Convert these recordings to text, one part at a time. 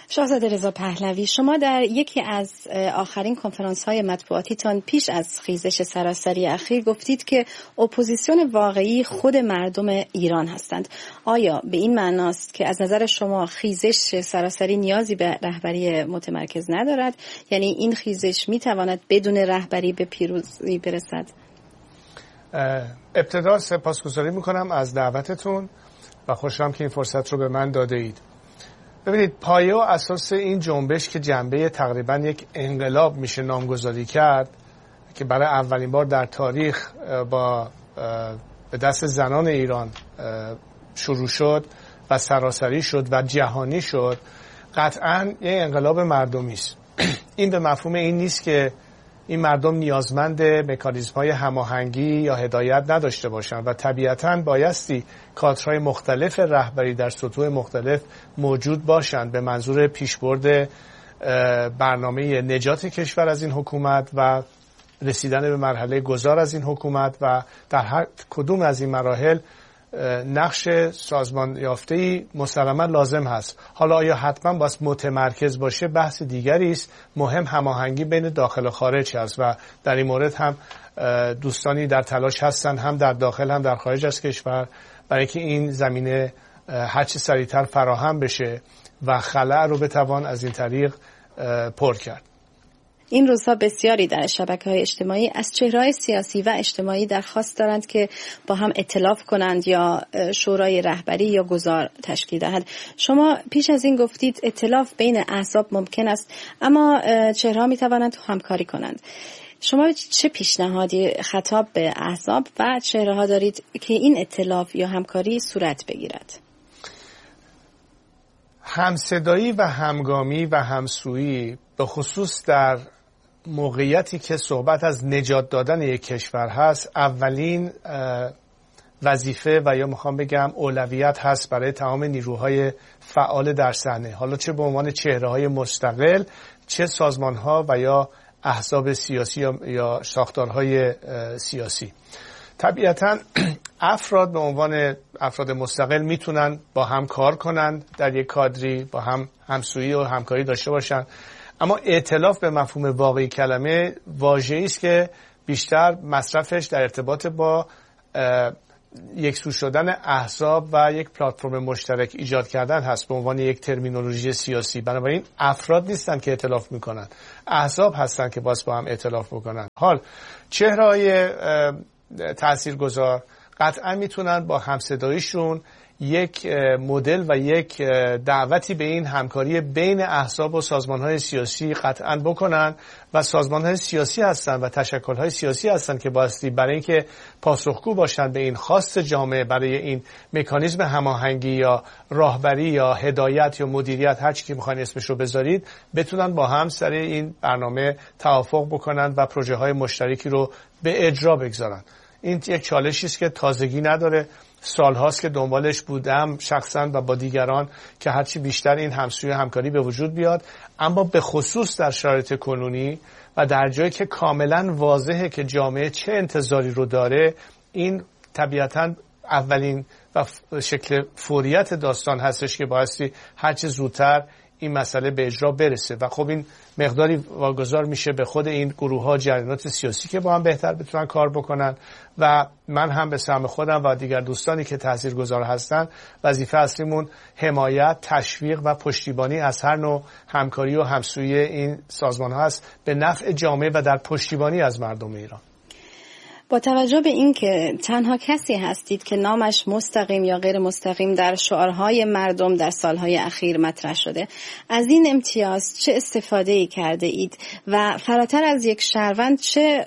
شاهزاده رضا پهلوی، شما در یکی از آخرین کنفرانس‌های مطبوعاتیتان پیش از خیزش سراسری اخیر گفتید که اپوزیسیون واقعی خود مردم ایران هستند. آیا به این معناست که از نظر شما خیزش سراسری نیازی به رهبری متمرکز ندارد؟ یعنی این خیزش میتواند بدون رهبری به پیروزی برسد؟ ابتدا سپاسگزاری میکنم از دعوتتون و خوشحالم که این فرصت رو به من داده اید. ببینید، پایه و اساس این جنبش که جنبه تقریبا یک انقلاب میشه نامگذاری کرد که برای اولین بار در تاریخ به دست زنان ایران شروع شد و سراسری شد و جهانی شد، قطعاً یک انقلاب مردمی است. این به مفهوم این نیست که این مردم نیازمند مکانیزم‌های هماهنگی یا هدایت نداشته باشند و طبیعتاً بایستی کادرهای مختلف رهبری در سطوح مختلف موجود باشند به منظور پیشبرد برنامه نجات کشور از این حکومت و رسیدن به مرحله گذار از این حکومت و در هر کدوم از این مراحل نقش سازمان یافته‌ای مسلماً لازم هست. حالا آیا حتما باید متمرکز باشه بحث دیگری است. مهم هماهنگی بین داخل و خارج است و در این مورد هم دوستانی در تلاش هستند، هم در داخل هم در خارج از کشور، برای اینکه این زمینه هرچه سریعتر فراهم بشه و خلأ رو بتوان از این طریق پر کرد. این روزها بسیاری در شبکه‌های اجتماعی از چهره‌های سیاسی و اجتماعی درخواست دارند که با هم ائتلاف کنند یا شورای رهبری یا گذار تشکیل دهند. شما پیش از این گفتید ائتلاف بین احزاب ممکن است، اما چهره‌ها می‌توانند همکاری کنند. شما چه پیشنهادی خطاب به احزاب و چهره‌ها دارید که این ائتلاف یا همکاری صورت بگیرد؟ همصدایی و همگامی و همسویی به خصوص در موقعیتی که صحبت از نجات دادن یک کشور هست، اولین وظیفه و یا میخوام بگم اولویت هست برای تمام نیروهای فعال در صحنه، حالا چه به عنوان چهره‌های مستقل، چه سازمان‌ها و یا احزاب سیاسی یا ساختارهای سیاسی. طبیعتاً افراد به عنوان افراد مستقل میتونن با هم کار کنند، در یک کادری با هم همسویی و همکاری داشته باشن، اما ائتلاف به مفهوم واقعی کلمه واژه‌ای است که بیشتر مصرفش در ارتباط با یکسو شدن احزاب و یک پلتفرم مشترک ایجاد کردن هست به عنوان یک ترمینولوژی سیاسی. بنابراین افراد نیستن که ائتلاف میکنن، احزاب هستن که با هم ائتلاف بکنن. حال چهره‌های تاثیرگذار قطعا میتونن با همصداییشون یک مدل و یک دعوتی به این همکاری بین احزاب و سازمان‌های سیاسی قطعا بکنن و سازمان‌های سیاسی هستن و تشکل‌های سیاسی هستن که بایستی برای اینکه پاسخگو باشن به این خواست جامعه برای این مکانیزم هماهنگی یا راهبری یا هدایت یا مدیریت، هر چی که می‌خواید اسمش رو بذارید، بتونن با هم سر این برنامه توافق بکنن و پروژه‌های مشترکی رو به اجرا بگذارن. این یک چالشی است که تازگی نداره، سالهاست که دنبالش بودم شخصا و با دیگران که هرچی بیشتر این همسویی همکاری به وجود بیاد، اما به خصوص در شرایط کنونی و در جایی که کاملا واضحه که جامعه چه انتظاری رو داره، این طبیعتا اولین و شکل فوریت داستان هستش که بایستی هرچی زودتر این مسئله به اجرا برسه و خب این مقداری واگذار میشه به خود این گروه ها، جریانات سیاسی که با هم بهتر بتونن کار بکنن و من هم به سهم خودم و دیگر دوستانی که تاثیرگذار هستن وظیفه اصلیمون حمایت، تشویق و پشتیبانی از هر نوع همکاری و همسویی این سازمان ها است به نفع جامعه و در پشتیبانی از مردم ایران. با توجه به این که تنها کسی هستید که نامش مستقیم یا غیر مستقیم در شعارهای مردم در سالهای اخیر مطرح شده، از این امتیاز چه استفاده‌ای کرده اید و فراتر از یک شهروند چه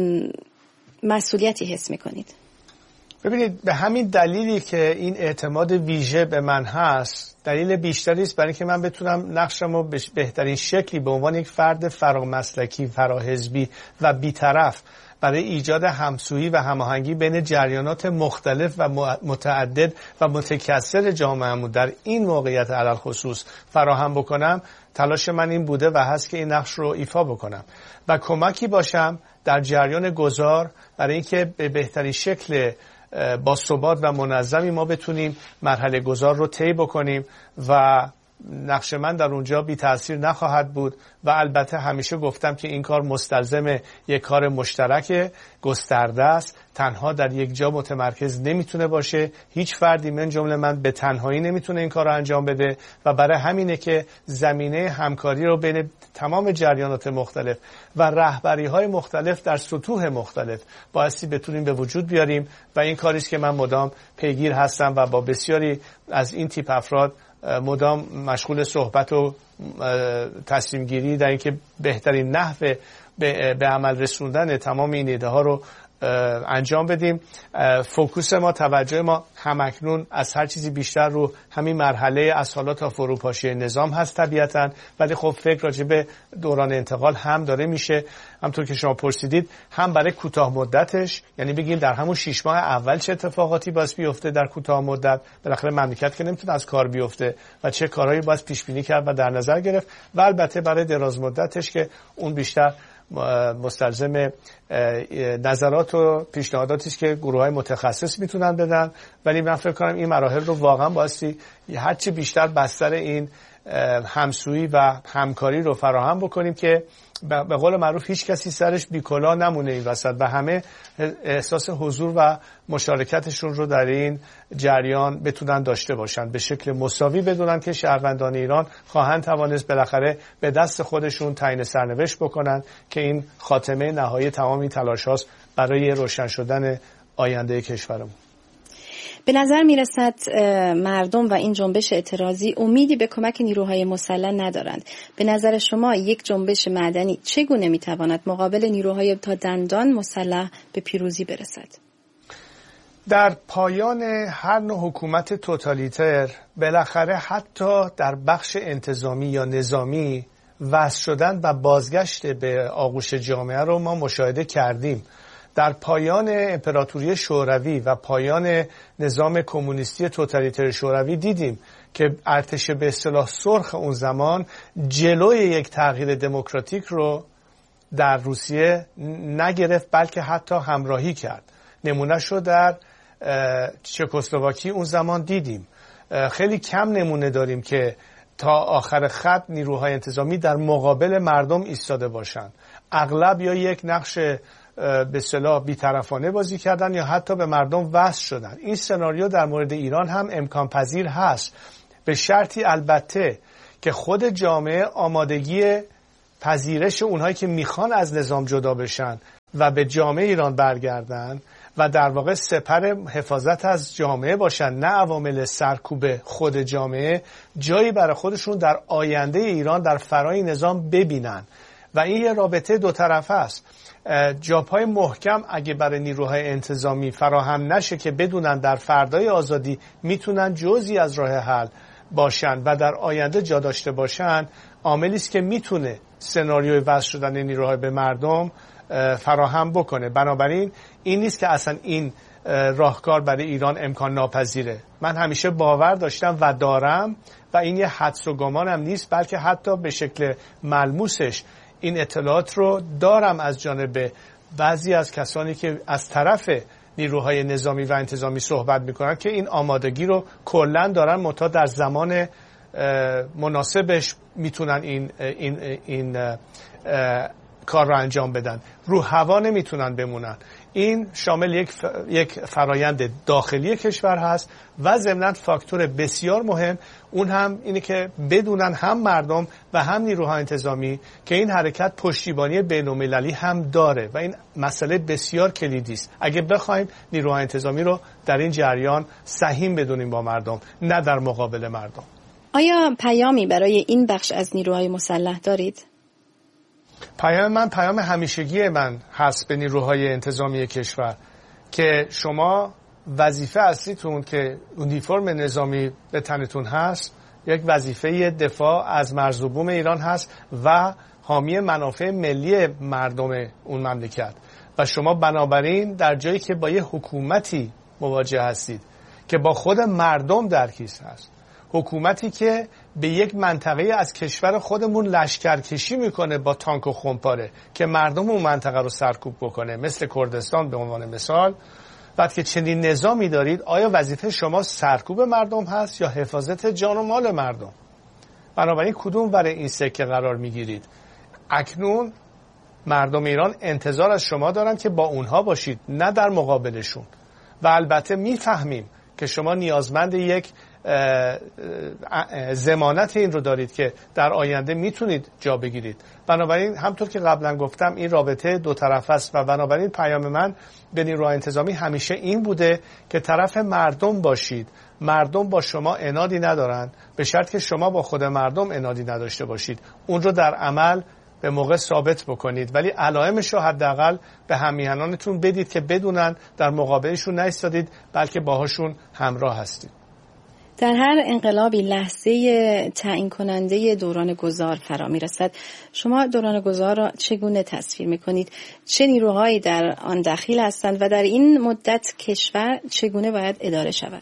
مسئولیتی حس می‌کنید؟ ببینید، به همین دلیلی که این اعتماد ویژه به من هست، دلیل بیشتری است برای اینکه من بتونم نقشمو به بهترین شکلی به عنوان یک فرد فرامسلکی، فراحزبی و بی‌طرف برای ایجاد همسویی و هماهنگی بین جریانات مختلف و متعدد و متکثر جامعه‌مون در این موقعیت علل خصوص فراهم بکنم. تلاش من این بوده و هست که این نقش رو ایفا بکنم و کمکی باشم در جریان گذار برای اینکه به بهترین شکل با ثبات و منظمی ما بتونیم مرحله گذار رو طی بکنیم و نقش من در اونجا بی تأثیر نخواهد بود و البته همیشه گفتم که این کار مستلزم یک کار مشترک گسترده است. تنها در یک جا متمرکز نمیتونه باشه. هیچ فردی من جمله من به تنهایی نمیتونه این کار رو انجام بده و برای همینه که زمینه همکاری رو بین تمام جریانات مختلف و رهبری‌های مختلف در سطوح مختلف بایستی بتونیم به وجود بیاریم و این کاری است که من مدام پیگیر هستم و با بسیاری از این تیپ افراد مدام مشغول صحبت و تصمیم گیری در اینکه بهترین نحو به عمل رسوندن تمام این ایده ها رو انجام بدیم. فوکوس ما، توجه ما همکنون از هر چیزی بیشتر رو همین مرحله از حالا تا فروپاشی نظام هست طبیعتاً، ولی خب فکر راجع به دوران انتقال هم داره میشه. همطور که شما پرسیدید، هم برای کوتاه مدتش، یعنی بگیم در همون 6 ماه اول چه اتفاقاتی باید بیفته در کوتاه مدت، بالاخره مملکت که نمیتونه از کار بیفته و چه کارهایی باید پیش بینی کرد و در نظر گرفت، و البته برای دراز مدتش که اون بیشتر مستلزم نظرات و پیشنهاداتی است که گروه‌های متخصص میتونن بدن. ولی من فکر کنم این مراحل رو واقعا بایستی هرچی بیشتر بستر این همسویی و همکاری رو فراهم بکنیم که به قول معروف هیچ کسی سرش بی‌کلاه نمونه این وسط و همه احساس حضور و مشارکتشون رو در این جریان بتونن داشته باشن، به شکل مساوی بدونن که شهروندان ایران خواهند توانست بالاخره به دست خودشون تعیین سرنوشت بکنن که این خاتمه نهایی تمام این تلاش هاست برای روشن شدن آینده کشورمون. به نظر میرسد مردم و این جنبش اعتراضی امیدی به کمک نیروهای مسلح ندارند. به نظر شما یک جنبش مدنی چگونه میتواند مقابل نیروهای تا دندان مسلح به پیروزی برسد؟ در پایان هر نوع حکومت توتالیتر بالاخره حتی در بخش انتظامی یا نظامی وصل شدن و بازگشت به آغوش جامعه رو ما مشاهده کردیم. در پایان امپراتوری شوروی و پایان نظام کمونیستی توتالیتر شوروی دیدیم که ارتش به اصطلاح سرخ اون زمان جلوی یک تغییر دموکراتیک رو در روسیه نگرفت، بلکه حتی همراهی کرد. نمونهش رو در چکسلواکی اون زمان دیدیم. خیلی کم نمونه داریم که تا آخر خط نیروهای انتظامی در مقابل مردم ایستاده باشند. اغلب یا یک نقش به اصطلاح بی‌طرفانه بازی کردن یا حتی به مردم وصل شدن. این سناریو در مورد ایران هم امکان پذیر هست، به شرطی البته که خود جامعه آمادگی پذیرش اونهایی که میخوان از نظام جدا بشن و به جامعه ایران برگردن و در واقع سپر حفاظت از جامعه باشن، نه عوامل سرکوب خود جامعه، جایی برای خودشون در آینده ایران در فرای نظام ببینن. و این یه رابطه دو طرفه است. جاپای محکم اگه برای نیروهای انتظامی فراهم نشه که بدونن در فردای آزادی میتونن جزئی از راه حل باشن و در آینده جا داشته باشن، عاملی است که میتونه سناریوی وصل شدن نیروهای به مردم فراهم بکنه. بنابراین این نیست که اصلا این راهکار برای ایران امکان ناپذیره. من همیشه باور داشتم و دارم و این یه حدس و گمانم نیست، بلکه حتی به شکل ملموسش این اطلاعات رو دارم از جانب بعضی از کسانی که از طرف نیروهای نظامی و انتظامی صحبت میکنن که این آمادگی رو کلا دارن، منتها در زمان مناسبش میتونن این کار رو انجام بدن. رو هوا نمیتونن بمونن. این شامل یک فرایند داخلی کشور هست و ضمناً فاکتور بسیار مهم اون هم اینه که بدونن هم مردم و هم نیروهای انتظامی که این حرکت پشتیبانی بین‌المللی هم داره و این مسئله بسیار کلیدی است. اگه بخوایم نیروهای انتظامی رو در این جریان سهیم بدونیم با مردم، نه در مقابل مردم. آیا پیامی برای این بخش از نیروهای مسلح دارید؟ پیام همیشگی من هست به نیروهای انتظامی کشور که شما وظیفه اصلیتون که اونیفرم نظامی به تنتون هست یک وظیفه دفاع از مرز و بوم ایران هست و حامی منافع ملی مردم اون مملکت و شما بنابراین در جایی که با یه حکومتی مواجه هستید که با خود مردم در کیس هست، حکومتی که به یک منطقه از کشور خودمون لشکرکشی میکنه با تانک و خمپاره که مردم اون منطقه رو سرکوب بکنه، مثل کردستان به عنوان مثال، بعد که چنین نظامی دارید، آیا وظیفه شما سرکوب مردم هست یا حفاظت جان و مال مردم؟ بنابراین کدوم ور این سکه قرار میگیرید؟ اکنون مردم ایران انتظار از شما دارن که با اونها باشید، نه در مقابلشون. و البته میفهمیم که شما نیازمند یک ضمانت این رو دارید که در آینده میتونید جا بگیرید. بنابراین همطور که قبلا گفتم این رابطه دو طرف است و بنابراین پیام من به نیروهای انتظامی همیشه این بوده که طرف مردم باشید. مردم با شما عنادی ندارن، به شرط که شما با خود مردم عنادی نداشته باشید. اون رو در عمل به موقع ثابت بکنید، ولی علائمش رو حداقل به هممیهنانتون بدید که بدونن در مقابلشون نایستادید، بلکه باهاشون همراه هستید. در هر انقلابی لحظه تعیین کننده دوران گذار فرا میرسد. شما دوران گذار را چگونه تصویر میکنید؟ چه نیروهایی در آن دخیل هستند و در این مدت کشور چگونه باید اداره شود؟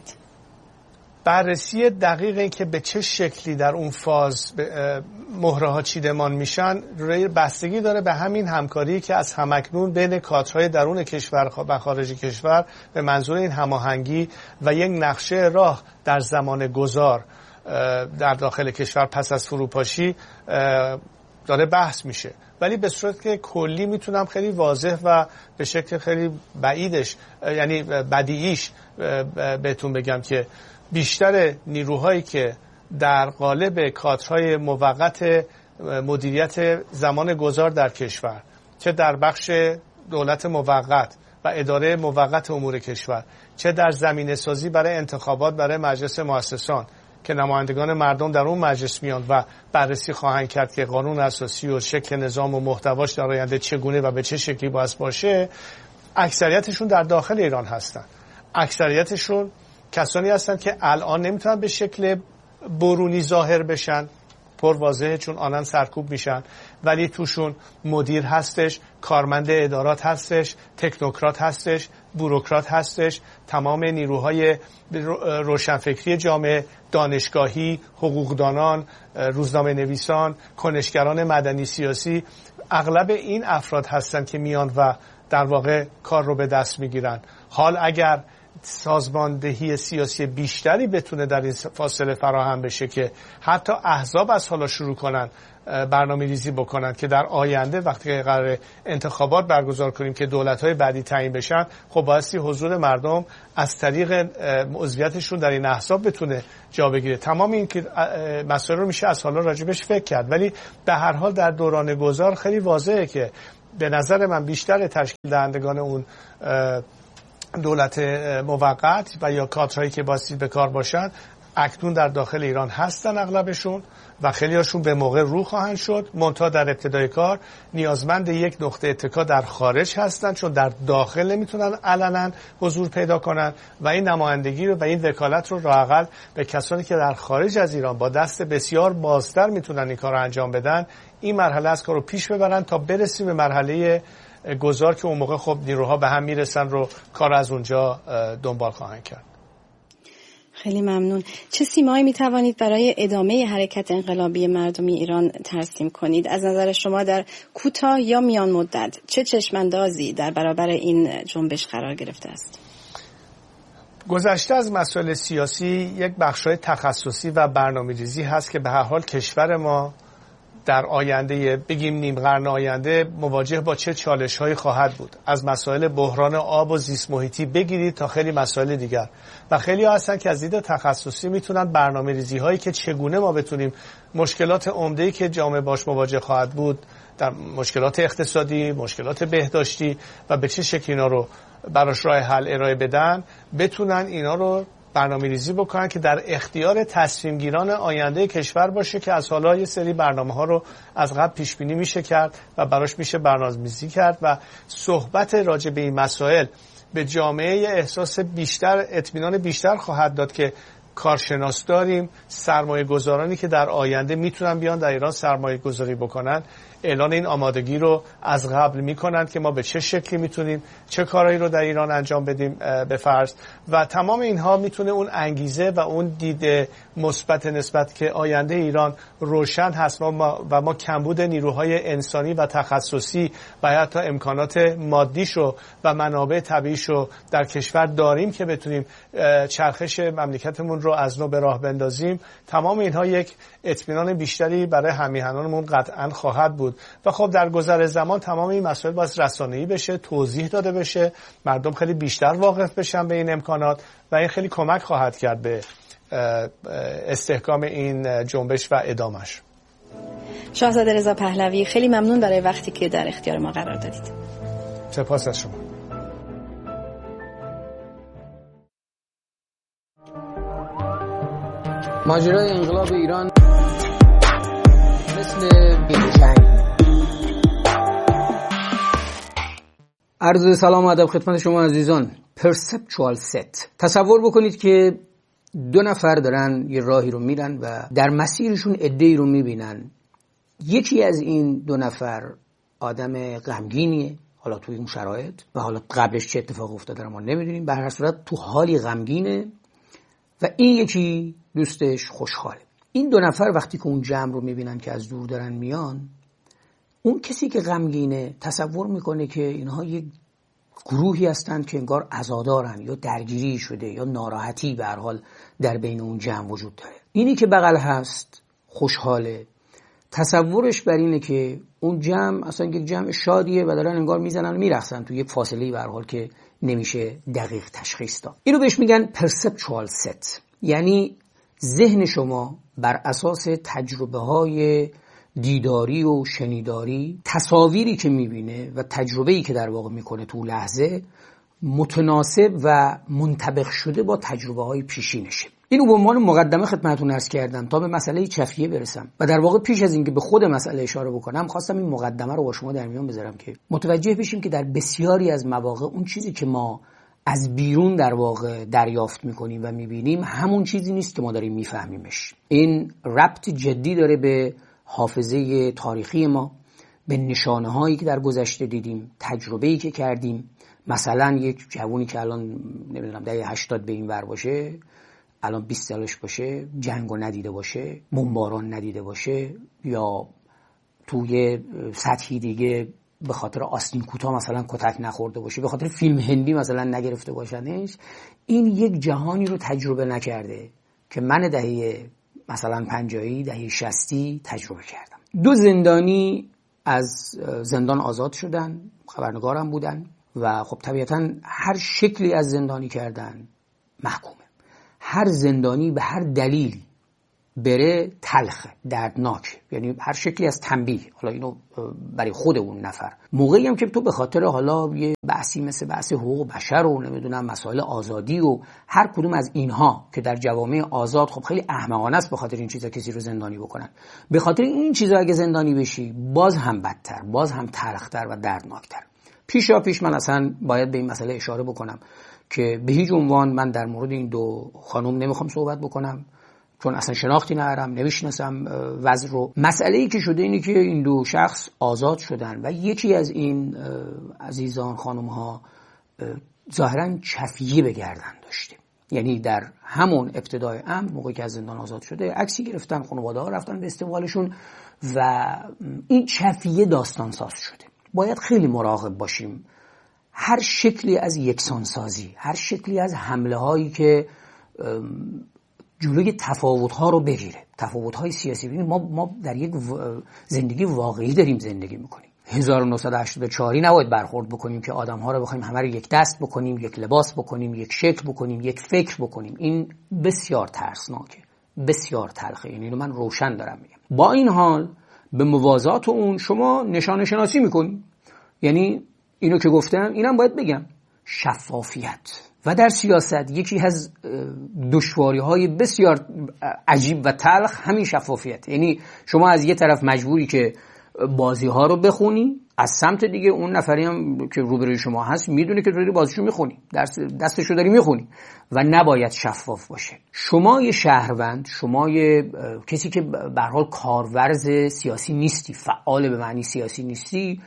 بررسی دقیق این که به چه شکلی در اون فاز مهره‌ها چیدمان میشن بستگی داره به همین همکاری که از همکنون بین کادرهای درون کشور و خارج کشور به منظور این هماهنگی و یک نقشه راه در زمان گذار در داخل کشور پس از فروپاشی داره بحث میشه. ولی به صورت که کلی میتونم خیلی واضح و به شکل خیلی بعیدش، یعنی بدیعیش بهتون بگم که بیشتر نیروهایی که در قالب کادرهای موقت مدیریت زمان گذار در کشور، چه در بخش دولت موقت و اداره موقت امور کشور، چه در زمینه سازی برای انتخابات برای مجلس مؤسسان که نمایندگان مردم در اون مجلس میان و بررسی خواهند کرد که قانون اساسی و شکل نظام و محتواش در آینده چگونه و به چه شکلی باید باشه، اکثریتشون در داخل ایران هستن. اکثریتشون کسانی هستند که الان نمیتونن به شکل برونی ظاهر بشن، پر واضحه چون آنان سرکوب میشن، ولی توشون مدیر هستش، کارمند ادارات هستش، تکنوکرات هستش، بوروکرات هستش، تمام نیروهای روشنفکری جامعه، دانشگاهی، حقوقدانان، روزنامه نویسان، کنشگران مدنی سیاسی، اغلب این افراد هستن که میان و در واقع کار رو به دست میگیرن. حال اگر سازماندهی سیاسی بیشتری بتونه در این فاصله فراهم بشه که حتی احزاب از حالا شروع کنن برنامه ریزی بکنن که در آینده وقتی قرار انتخابات برگزار کنیم که دولت‌های بعدی تعیین بشن، خب بایستی حضور مردم از طریق عضویتشون در این احزاب بتونه جا بگیره. تمام این که مسائل رو میشه از حالا راجبش فکر کرد، ولی به هر حال در دوران گذار خیلی واضحه که به نظر من بیشتر تشکیل دهندگان اون دولت موقت و یا کادرهایی که بایستی به کار باشن اکنون در داخل ایران هستن اغلبشون و خیلی هاشون به موقع رو خواهند شد. منتها در ابتدای کار نیازمند یک نقطه اتکا در خارج هستن، چون در داخل نمیتونن علنا حضور پیدا کنن و این نمایندگی رو و این وکالت رو راحل به کسانی که در خارج از ایران با دست بسیار بازتر میتونن این کار رو انجام بدن، این مرحله از کار رو پیش ببرن تا برسیم به مرحله گذار که اون موقع خب نیروها به هم میرسن رو کار از اونجا دنبال خواهند کرد. خیلی ممنون. چه سیمایی میتوانید برای ادامه حرکت انقلابی مردمی ایران ترسیم کنید؟ از نظر شما در کوتاه یا میان مدت چه چشماندازی در برابر این جنبش قرار گرفته است؟ گذشته از مسائل سیاسی یک بخشای تخصصی و برنامه‌ریزی هست که به هر حال کشور ما در آینده، بگیم نیم قرن آینده، مواجه با چه چالش‌هایی خواهد بود. از مسائل بحران آب و زیست محیطی بگیرید تا خیلی مسائل دیگر. و خیلی ها هستن که از دید تخصصی میتونن برنامه‌ریزی‌هایی که چگونه ما بتونیم مشکلات عمده‌ای که جامعه باش مواجه خواهد بود، در مشکلات اقتصادی، مشکلات بهداشتی و به چه شکلی اینا رو براش راه حل ارائه بدن، بتونن اینا رو برنامه‌ریزی بکنن که در اختیار تصمیم گیران آینده کشور باشه که از حالا یه سری برنامه‌ها رو از قبل پیش بینی میشه کرد و براش میشه برنامه‌ریزی کرد و صحبت راجع به این مسائل به جامعه احساس بیشتر، اطمینان بیشتر خواهد داد که کارشناس داریم، سرمایه گذارانی که در آینده میتونن بیان در ایران سرمایه گذاری بکنن، اعلان این آمادگی رو از قبل میکنند که ما به چه شکلی میتونیم چه کارهایی رو در ایران انجام بدیم به فرض، و تمام اینها میتونه اون انگیزه و اون دید مثبت نسبت که آینده ایران روشن هست و ما کمبود نیروهای انسانی و تخصصی و حتی امکانات مادیشو و منابع طبیعیشو در کشور داریم که بتونیم چرخش مملکتمون رو از نو به راه بندازیم. تمام اینها یک اطمینان بیشتری برای همیهنانمون قطعا خواهد بود و خب در گذر زمان تمام این مسائل باید رسانه‌ای بشه، توضیح داده بشه، مردم خیلی بیشتر واقف بشن به این امکانات و این خیلی کمک خواهد کرد به استحکام این جنبش و ادامش. شاهزاده رضا پهلوی، خیلی ممنون برای وقتی که در اختیار ما قرار دادید. سپاس از شما. ماجرای انقلاب ایران مثل جنگ. عرض سلام و ادب خدمت شما عزیزان. پرسپچوال ست. تصور بکنید که دو نفر دارن یه راهی رو میرن و در مسیرشون عده‌ای رو میبینن. یکی از این دو نفر آدم غمگینیه، حالا توی اون شرایط و حالا قبلش چه اتفاق افتاده رو ما نمیدونیم، به هر صورت تو حالی غمگینه و این یکی دوستش خوشحاله. این دو نفر وقتی که اون جمع رو میبینن که از دور دارن میان، اون کسی که غمگینه تصور میکنه که اینها یک گروهی هستند که انگار عزادارن یا درگیری شده یا ناراحتی به هر حال در بین اون جمع وجود داره. اینی که بغل هست خوشحاله، تصورش بر اینه که اون جمع اصلا یک جمع شادیه و دارن انگار میزنن و میرقصن تو یک فاصله به هر حال که نمیشه دقیق تشخیص داد. اینو بهش میگن پرسپچوال ست، یعنی ذهن شما بر اساس تجربه های دیداری و شنیداری، تصاویری که میبینه و تجربه‌ای که در واقع میکنه تو لحظه متناسب و منطبق شده با تجربه های پیشینشه. اینو به عنوان مقدمه خدمتتون عرض کردم تا به مسئله چفیه برسم و در واقع پیش از اینکه به خود مسئله اشاره بکنم خواستم این مقدمه رو با شما در میان بذارم که متوجه بشیم که در بسیاری از مواقع اون چیزی که ما از بیرون در واقع دریافت میکنیم و میبینیم همون چیزی نیست که ما داریم میفهمیمش. این ربط جدی داره به حافظه تاریخی ما، به نشانه هایی که در گذشته دیدیم، تجربه‌ای که کردیم. مثلا یک جوونی که الان نمیدونم دهه 80 به این ور باشه، الان 20 سالش باشه، جنگو ندیده باشه، بمباران ندیده باشه، یا توی سطحی دیگه به خاطر آستین کوتاه مثلا کتک نخورده باشه، به خاطر فیلم هندی مثلا نگرفته باشنش، این یک جهانی رو تجربه نکرده که من دهه مثلا 50 دهه 60 تجربه کردم. دو زندانی از زندان آزاد شدن، خبرنگارم بودن و خب طبیعتا هر شکلی از زندانی کردن محکومه. هر زندانی به هر دلیلی بره تلخه، دردناک، یعنی هر شکلی از تنبیه. حالا اینو برای خود اون نفر، موقعی هم که تو به خاطر حالا یه بحثی مثل بحث حقوق بشر و نمیدونم مسائل آزادی و هر کدوم از اینها که در جوامع آزاد خب خیلی احمقانه است به خاطر این چیزا کسی رو زندانی بکنن، به خاطر این چیزا اگه زندانی بشی باز هم بدتر، باز هم تلختر و دردناکتر. پیش من اصلا باید به این مسئله اشاره بکنم که به هیچ عنوان من در مورد این دو خانم نمیخوام صحبت بکنم، چون اصلا شناختی ندارم، نمیشناسم وضع رو. مسئله‌ای که شده اینه که این دو شخص آزاد شدن و یکی از این عزیزان خانم‌ها ظاهراً چفیه به گردن داشته. یعنی در همون ابتدای امر موقعی که از زندان آزاد شده عکسی گرفتن، خانواده‌ها رفتن به استقبالشون و این چفیه داستان ساز شده. باید خیلی مراقب باشیم. هر شکلی از یکسانسازی، هر شکلی از حمله هایی که جلوی تفاوت‌ها رو بگیره، تفاوت‌های سیاسی. ما در یک زندگی واقعی داریم زندگی می‌کنیم. 1984 نباید برخورد بکنیم که آدم‌ها رو بخوایم همه رو یک دست بکنیم، یک لباس بکنیم، یک شکل بکنیم، یک فکر بکنیم. این بسیار ترسناکه، بسیار تلخه. یعنی اینو من روشن دارم میگم. با این حال به موازات اون شما نشانه شناسی می‌کنید. یعنی اینو که گفتم اینم باید بگم، شفافیت. و در سیاست یکی از دشواری‌های بسیار عجیب و تلخ همین شفافیت. یعنی شما از یه طرف مجبوری که بازی‌ها رو بخونی، از سمت دیگه اون نفری هم که روبروی شما هست میدونه که تو داری بازیشو میخونی، دستشو داری میخونی و نباید شفاف باشه. شما یه شهروند، شما یه کسی که به هر حال کارورز سیاسی نیستی، فعال به معنی سیاسی نیستی،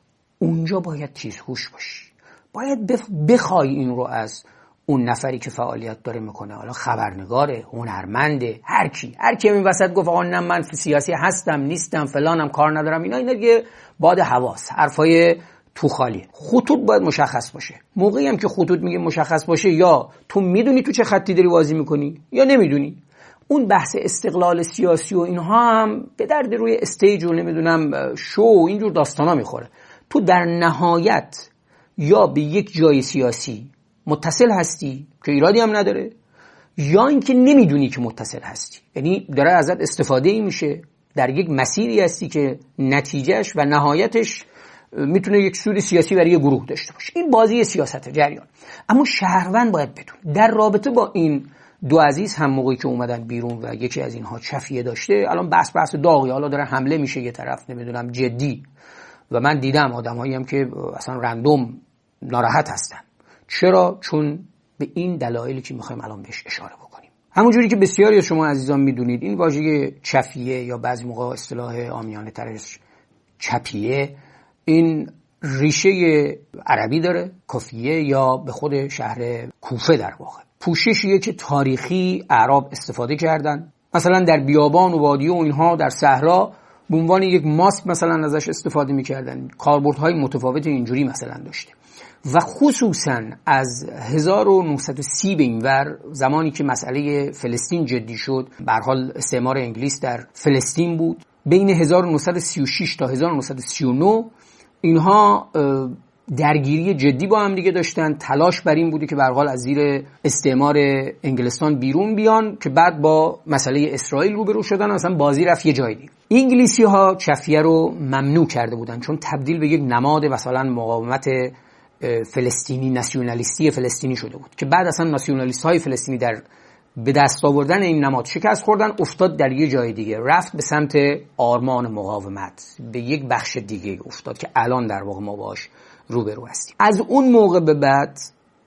اونجا باید تیزهوش باشی، باید بخوای این رو از اون نفری که فعالیت داره میکنه، حالا خبرنگاره، هنرمنده، هر کی این وسط گفت آقا نه من سیاسی هستم نیستم فلانم کار ندارم، اینا دیگه باد حواس، حرفای تو خالی. خطوط باید مشخص باشه. موقعی هم که خطوط میگه مشخص باشه، یا تو میدونی تو چه خطی داری بازی میکنی یا نمیدونی. اون بحث استقلال سیاسی و اینها هم به درد روی استیج و نمیدونم شو اینجور داستانا میخوره. تو در نهایت یا به یک جای سیاسی متصل هستی که ایرادی هم نداره، یا اینکه نمیدونی که متصل هستی، یعنی داره ازت استفاده ای میشه، در یک مسیری هستی که نتیجهش و نهایتش میتونه یک سود سیاسی برای یک گروه داشته باشه. این بازی سیاست جریان. اما شهروند باید بدون در رابطه با این دو عزیز هم موقعی که اومدن بیرون و یکی از اینها چفیه داشته، الان بحث داغی، حالا داره حمله میشه یه طرف نمیدونم جدی، و من دیدم آدمایی هم که اصلا رندوم ناراحت هستن. چرا؟ چون به این دلایلی که میخوایم الان بهش اشاره بکنیم. همونجوری که بسیاری از شما عزیزان میدونید، این واژه چفیه یا بعضی موقع اصطلاح عامیانه ترش چپیه، این ریشه عربی داره، کفیه یا به خود شهر کوفه در واقع. پوششیه که تاریخی اعراب استفاده کردن، مثلا در بیابان و وادی و اینها در صحرا به عنوان یک ماسک مثلا ازش استفاده میکردن. کاربردهای متفاوت اینجوری مثلا داشته. و خصوصا از 1930 به این ور، زمانی که مسئله فلسطین جدی شد، به هر حال استعمار انگلیس در فلسطین بود، بین 1936 تا 1939 اینها درگیری جدی با هم دیگه داشتن. تلاش بر این بوده که به هر حال از زیر استعمار انگلستان بیرون بیان، که بعد با مسئله اسرائیل روبرو شدن، اصلا بازی رفت یه جای دیگه. انگلیسی ها چفیه رو ممنوع کرده بودن چون تبدیل به یک نماد مثلا مقاومت فلسطینی، ناسیونالیستی فلسطینی شده بود، که بعد اصلا ناسیونالیست های فلسطینی در به دست آوردن این نماد شکست خوردن، افتاد در یه جای دیگه، رفت به سمت آرمان مقاومت، به یک بخش دیگه افتاد که الان در واقع ما باش روبرو هستیم. از اون موقع به بعد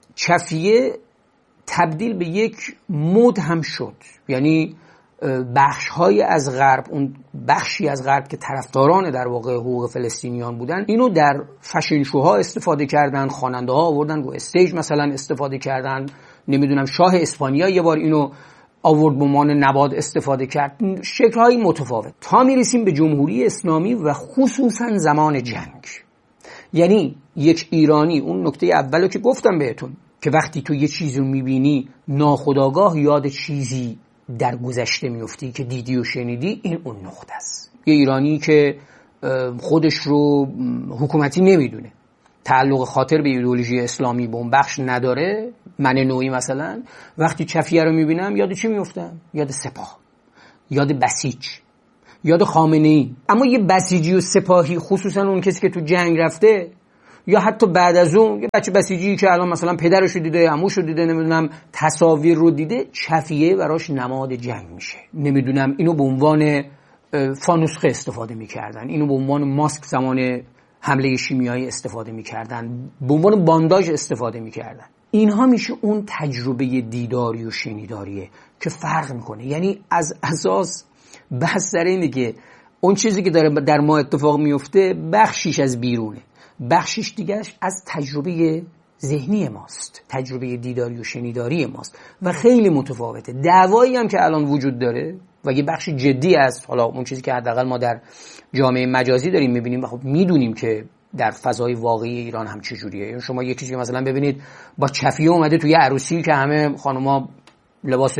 چفیه تبدیل به یک مد هم شد، یعنی بخش‌های از غرب، اون بخشی از غرب که طرفداران در واقع حقوق فلسطینیان بودن، اینو در فشن شوها استفاده کردن، خواننده ها آوردن رو استیج مثلا استفاده کردن، نمیدونم شاه اسپانیا یه بار اینو آورد به عنوان نباد استفاده کرد، شکل‌های متفاوت، تا میرسیم به جمهوری اسلامی و خصوصا زمان جنگ. یعنی یک ایرانی، اون نکته اولو که گفتم بهتون، که وقتی تو یه چیزی رو میبینی ناخودآگاه یاد چیزی در گذشته میفتی که دیدی و شنیدی، این اون نقطه است. یه ایرانی که خودش رو حکومتی نمیدونه، تعلق خاطر به ایدئولوژی اسلامی به اون بخش نداره، من نوعی مثلا، وقتی چفیه رو میبینم یاد چی میفتم؟ یاد سپاه، یاد بسیج، یاد خامنه‌ای. اما یه بسیجی و سپاهی، خصوصا اون کسی که تو جنگ رفته، یا حتی بعد از اون یه بچه بسیجی که الان مثلا پدرش رو دیده، عموش رو دیده، نمیدونم تصاویر رو دیده، چفیه براش نماد جنگ میشه. نمیدونم اینو به عنوان فانوسخه استفاده میکردن، اینو به عنوان ماسک زمان حمله شیمیایی استفاده میکردن، به عنوان بانداژ استفاده میکردن. اینها میشه اون تجربه دیداری و شنیداریه که فرق میکنه. یعنی از اساس بحث سر اینه که اون چیزی که داره در ما اتفاق میفته بخشیش از بیرونه، بخشیش دیگرش از تجربه ذهنی ماست، تجربه دیداری و شنیداری ماست و خیلی متفاوته. دعوایی هم که الان وجود داره و یه بخش جدی است، حالا اون چیزی که حداقل ما در جامعه مجازی داریم میبینیم و خب میدونیم که در فضای واقعی ایران هم چه جوریه. یعنی شما یکی که مثلا ببینید با چفیه اومده توی عروسی که همه خانوما لباس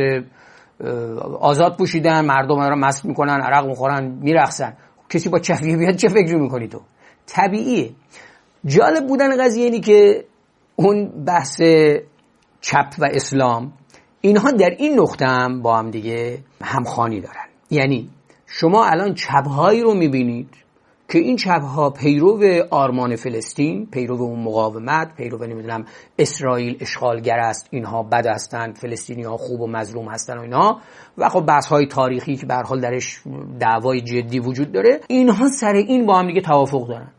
آزاد پوشیدن، مردم دارن مست میکنن، عرق میخورن، میرقصن، کسی با چفیه بیاد چه فکری میکنی تو؟ طبیعیه. جالب بودن قضیه اینی که اون بحث چپ و اسلام، اینها در این نقطه هم با هم دیگه همخوانی دارن. یعنی شما الان چپ‌هایی رو میبینید که این چپ‌ها پیرو آرمان فلسطین، پیرو اون مقاومت، پیرو نمیدونم اسرائیل اشغالگر است، اینها بد هستند، فلسطینی‌ها خوب و مظلوم هستن و اینها، و خب بحث‌های تاریخی که به هر حال درش دعوای جدی وجود داره، اینها سر این با هم دیگه توافق دارن.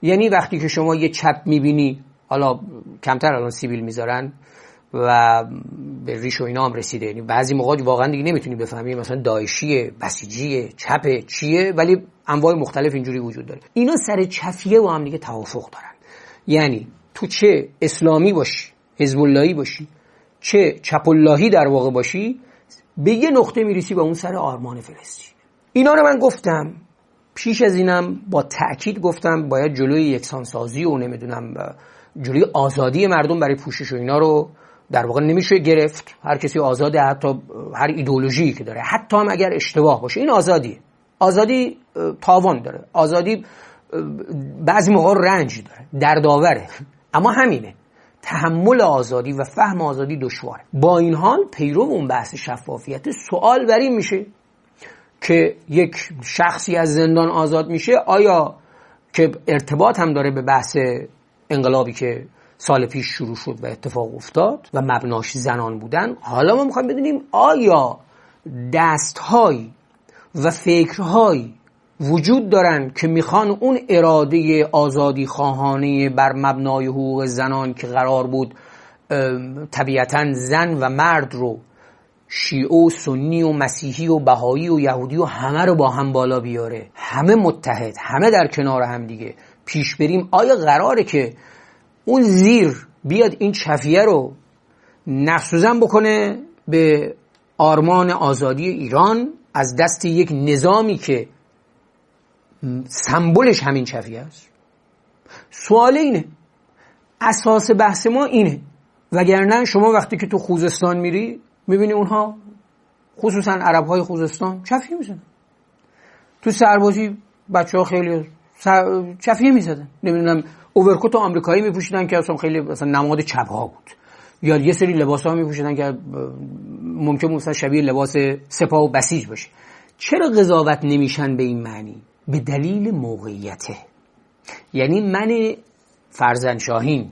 یعنی وقتی که شما یه چپ میبینی، حالا کمتر الان سیبیل میذارن و به ریش و اینا هم رسیده، یعنی بعضی موقع واقعا دیگه نمیتونی بفهمی مثلا داعشیه، بسیجیه، چپه، چیه، ولی انواع مختلف اینجوری وجود داره. اینا سر چفیه با هم دیگه توافق دارن. یعنی تو چه اسلامی باشی، حزب اللهی باشی، چه چپ اللهی در واقع باشی، به یه نقطه میرسی به اون سر آرمان فلسطین. اینا رو من گفتم، پیش از اینم با تأکید گفتم باید جلوی یکسانسازی و نمیدونم جلوی آزادی مردم برای پوشش و اینا رو در واقع نمیشه گرفت. هر کسی آزاده، حتی هر ایدئولوژی که داره، حتی هم اگر اشتباه باشه. این آزادیه. آزادی تاوان داره، آزادی بعضی موقع رنج داره، دردآوره، اما همینه. تحمل آزادی و فهم آزادی دشواره. با این حال پیرو اون بحث شفافیت سوال بر این میشه که یک شخصی از زندان آزاد میشه، آیا که ارتباط هم داره به بحث انقلابی که سال پیش شروع شد و اتفاق افتاد و مبناش زنان بودن. حالا ما میخوایم بدونیم آیا دست‌های و فکرهایی وجود دارن که میخوان اون اراده آزادی خواهانه بر مبنای حقوق زنان که قرار بود طبیعتاً زن و مرد رو، شیعه و سنی و مسیحی و بهایی و یهودی و همه رو با هم بالا بیاره، همه متحد، همه در کنار هم دیگه پیش بریم، آیا قراره که اون زیر بیاد این چفیه رو نفسوزن بکنه به آرمان آزادی ایران از دست یک نظامی که سمبلش همین چفیه است؟ سوال اینه، اساس بحث ما اینه. وگرنه شما وقتی که تو خوزستان میری میبینی اونها، خصوصا عربهای خوزستان، چفیه میزنن. تو سربازی بچه ها خیلی چفیه میزدن، نمیدونم اوورکوت آمریکایی میپوشیدن که اصلا خیلی مثلا نماد چپ ها بود، یا یه سری لباس ها میپوشیدن که ممکن مثلا شبیه لباس سپاه و بسیج باشه. چرا قضاوت نمیشن به این معنی؟ به دلیل موقعیته. یعنی من فرزند شاهین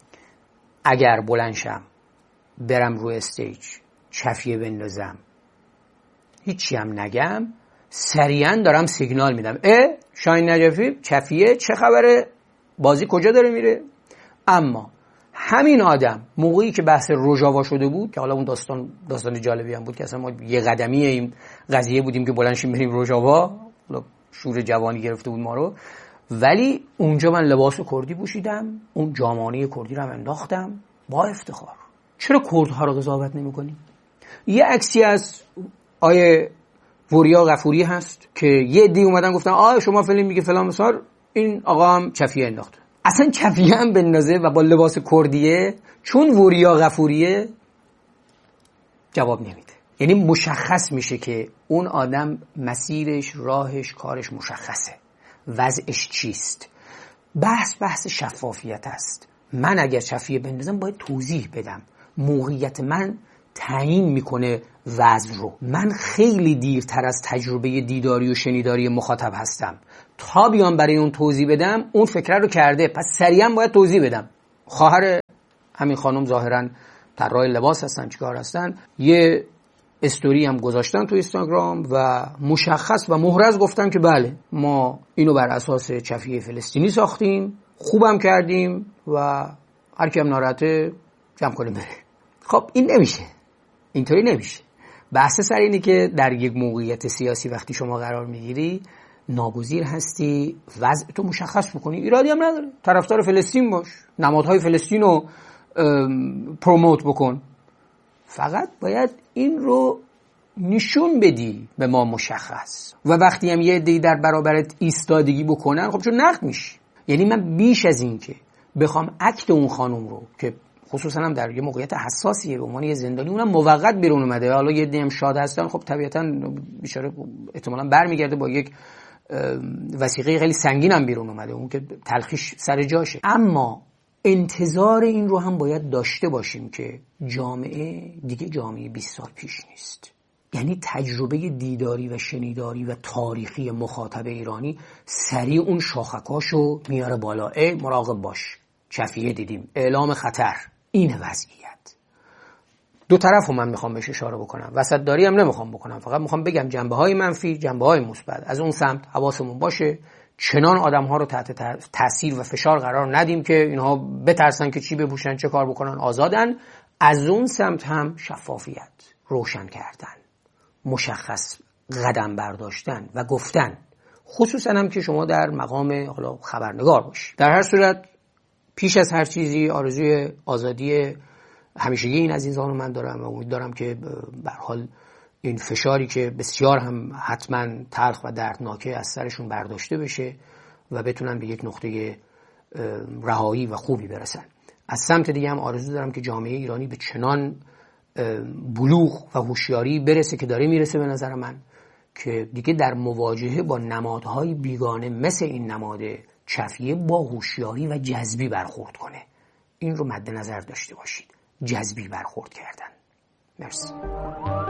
اگر بلندشم برم رو استیج چفیه بندازم هیچی هم نگم، سریعا دارم سیگنال میدم شاهین نجفی چفیه، چه خبره، بازی کجا داره میره. اما همین آدم موقعی که بحث روژاوا شده بود، که حالا اون داستان جالبی هم بود که اصلا ما یه قدمی این قضیه بودیم که بلندشیم بریم روژاوا، شور جوانی گرفته بود ما رو، ولی اونجا من لباس کردی پوشیدم، اون جامانه کردی رو هم انداختم با افتخار. چرا کردها رو قضاوت نمی‌کنیم؟ یه عکسی از آیه وریا غفوری هست که یه عده اومدن گفتن شما فلان میگه فلان مسار، این آقا هم چفیه انداخته. اصلا چفیه هم بندازه و با لباس کردیه، چون وریا غفوریه جواب نمیده. یعنی مشخص میشه که اون آدم مسیرش، راهش، کارش مشخصه، وضعش چیست. بحث شفافیت است. من اگر چفیه بندازم باید توضیح بدم، موقعیت من تعیین میکنه وضع رو. من خیلی دیرتر از تجربه دیداری و شنیداری مخاطب هستم، تا بیام برای اون توضیح بدم اون فکره رو کرده، پس سریعا باید توضیح بدم. خواهر همین خانم ظاهرا طراح لباس هستن، چیکار هستن، یه استوری هم گذاشتن تو اینستاگرام و مشخص و محرز گفتن که بله ما اینو بر اساس چفیه فلسطینی ساختیم، خوبم کردیم و هر کی هم ناراحته جمع کنیم بره. خب این نمیشه، اینطوری نمیشه. بحث سر اینه که در یک موقعیت سیاسی وقتی شما قرار میگیری ناگزیر هستی وضع تو مشخص بکنی. ایرادی هم نداره، طرفدار فلسطین باش، نمادهای فلسطین رو پروموت بکن، فقط باید این رو نشون بدی به ما مشخص. و وقتی هم یه عده‌ای در برابرت ایستادگی بکنن، خب چون نقد میشی. یعنی من بیش از این که بخوام اکت اون خانم رو که خصوصا هم در یه موقعیت حساسیه به عنوان یه زندانی، اونم موقت بیرون اومده، حالا یه عده‌ای هم شاد هستن، خب طبیعتاً بیچاره احتمالاً برمیگرده با یک وثیقه خیلی سنگین هم بیرون اومده، اون که تلخیش سر جاشه. اما انتظار این رو هم باید داشته باشیم که جامعه دیگه جامعه 20 سال پیش نیست. یعنی تجربه دیداری و شنیداری و تاریخی مخاطب ایرانی سریع اون شاخکاشو میاره بالا، مراقب باش، چفیه دیدیم، اعلام خطر. این وضعیت. دو طرف رو من میخوام بهش اشاره بکنم، وسط داری هم نمیخوام بکنم، فقط میخوام بگم جنبه های منفی، جنبه های مثبت. از اون سمت حواسمون باشه چنان آدم‌ها رو تحت تاثیر و فشار قرار ندیم که اینها بترسن که چی بپوشن، چه کار بکنن، آزادن. از اون سمت هم شفافیت، روشن کردن، مشخص قدم برداشتن و گفتن، خصوصا هم که شما در مقام حالا خبرنگار باشید. در هر صورت پیش از هر چیزی آرزوی آزادی همیشگی این عزیزان رو من دارم و امیدوارم که به هر حال این فشاری که بسیار هم حتما تلخ و دردناکه از سرشون برداشته بشه و بتونن به یک نقطه رهایی و خوبی برسن. از سمت دیگه هم آرزو دارم که جامعه ایرانی به چنان بلوغ و هوشیاری برسه که داره میرسه به نظر من، که دیگه در مواجهه با نمادهای بیگانه مثل این نماد چفیه با هوشیاری و جذبی برخورد کنه. این رو مد نظر داشته باشید، جذبی برخورد کردن. مرسی.